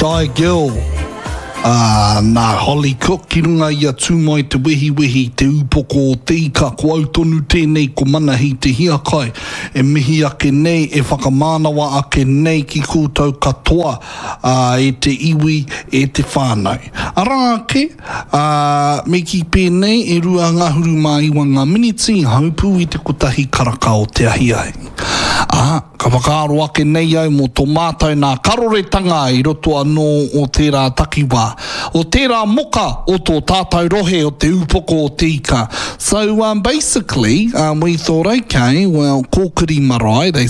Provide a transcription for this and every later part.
Shy Girl. Nā Holly Cook, ki runga ia tūmai te wehi te upoko o te ika, ko au tonu tēnei ko manahi te hiakai, e mihi ake nei, e whakamānawa ake nei ki kūtau katoa, e te iwi, e te whānau. Ara ake, me ki pēnei, e rua ngahuru mā iwa ngā miniti, haupū i te kotahi karaka o te ahiai. Ka whakaaro ake nei au mo tō mātou nā karoretanga i roto anō o tērā takiwā, o tērā moka o tō tātou rohe o te upoko o te ika. So basically, we thought, okay, well, kōkiri marae,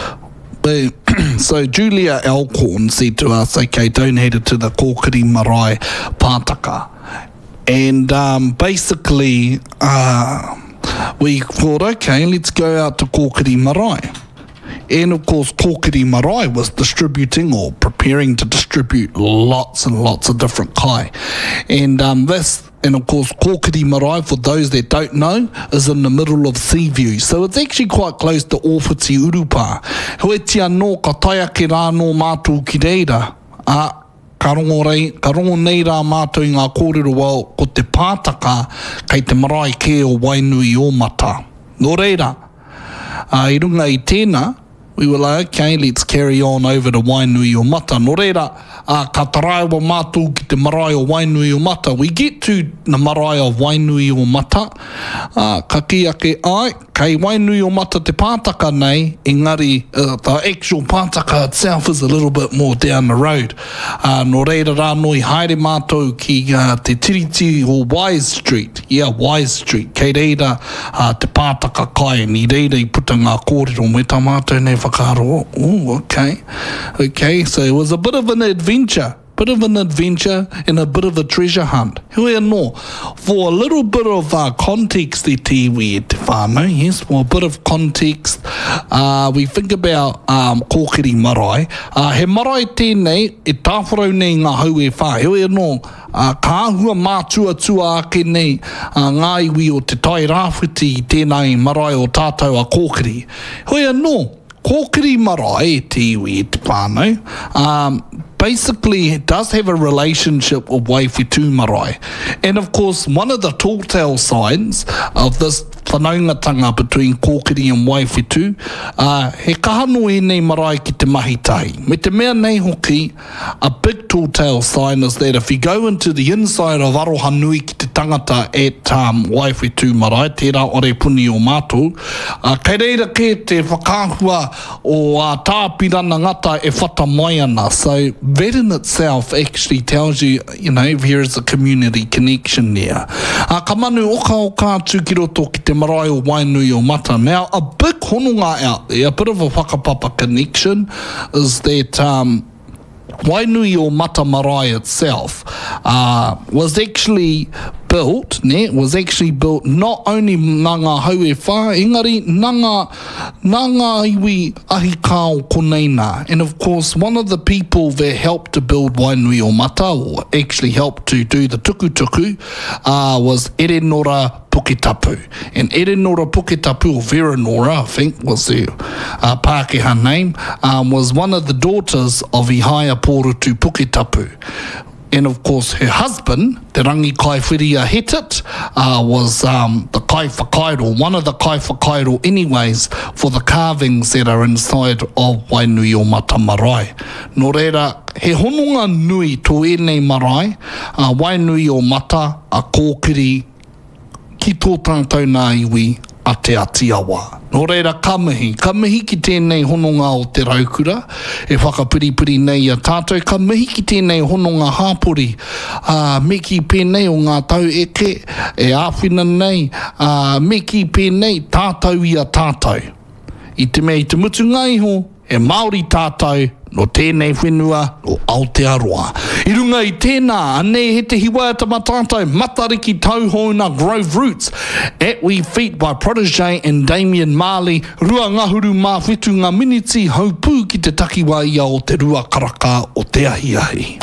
so Julia Alcorn said to us, okay, donate it to the kōkiri marae pātaka. And basically, we thought, okay, let's go out to kōkiri marae. And of course, Kōkiri Marae was distributing or preparing to distribute lots and lots of different kai. And of course, Kōkiri Marae, for those that don't know, is in the middle of Seaview. So it's actually quite close to Ōwhiti Urupa. Huetia no ka taia ke rā no mātou ki reira. Ka rongo nei rā mātou ngā kōrero wau ko te pātaka kei te marae ke o Wainui o Mata. Nō reira, I runga I tēnā, we were like, okay, let's carry on over to Wainui o Mata. Nō reira, ka taraiwa mātou ki te marae o Wainui o Mata. We get to the marae of Wainui o Mata. Ka ki ake ai, kei Wainui o Mata te pātaka nei, engari, the actual pātaka itself is a little bit more down the road. Nō reira rā noi haere mātou ki te tiriti o Wise Street. Yeah, Wise Street. Kei reira te pātaka kai, ni reira I puta ngā kōrero, me tā mātou nei whakaaro. Oh, okay. Okay, so it was a bit of an adventure and a bit of a treasure hunt. Hui anō, for a little bit of context e te iwi e te whānau, yes, for a bit of context, we think about Kōkiri Marae. He marae tēnei, e tāwharau nei ngā hau e whā. Hui anō, ka ahua mātua ake nei ngā iwi o te tai rāwhiti I tēnei marae o tātou a Kōkiri. Hui anō, Kōkiri Marae e te iwi e te whānau. Basically, it does have a relationship with Waiwhitu Marae. And of course, one of the telltale signs of this whanaungatanga between Kōkiri and Waiwhitu, he kahano e nei marae ki te mahitahi. Me te mea nei hoki, a big telltale sign is that if you go into the inside of Aroha Nui ki te tangata at Waiwhitu Marae, tērā ore puni o mātou, kei reira ke te whakāhua o tāpirana ngata e whata mai ana. So that in itself actually tells you, you know, there is a community connection there. Ka manu oka tūki roto ki te marae o Wainui o Mata. Now, a big hononga out there, a bit of a whakapapa connection, is that Wainui o Mata marae itself was actually built not only nā ngā hau e whā, engari nā ngā iwi ahi kā o koneina. And of course, one of the people that helped to build Wainui o Mata, or actually helped to do the tukutuku, was Erenora Puketapu. And Erenora Puketapu, or Veranora, I think was the Pākehā name, was one of the daughters of Ihaia Pōrutu Puketapu. And of course, her husband, Te Rangi Kaiwhiria Hetit, was the Kai Whakairo, one of the Kai Whakairo anyways, for the carvings that are inside of Wainui o Mata marae. Nō reira, he hononga nui tō enei marae, Wainui o Mata, a Kōkiri, ki tō tātou nā iwi, a te atiawa. Nō reira, ka mihi ki tēnei hononga o te raukura, e whakapiripiri nei a tātou, ka mihi ki tēnei hononga hāpori, me ki pēnei o ngā tau eke, e āwhina nei, me ki pēnei tātou I a tātou. I te mea I te mutu ngaiho, e Māori tātou, no tēnei whenua o Aotearoa. I runga I tēnā, anei he te hiwaiata matātou, Matariki Tauhona Grove Roots, at We Feet by Protege and Damien Marley, rua ngahuru mā whetu ngā miniti haupū ki te takiwa ia o te rua karaka o te ahiahi.